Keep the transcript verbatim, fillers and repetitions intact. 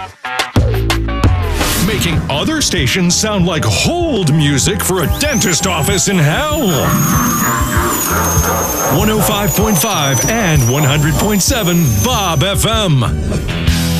Making other stations sound like hold music for a dentist office in hell. one oh five point five and one hundred point seven Bob F M.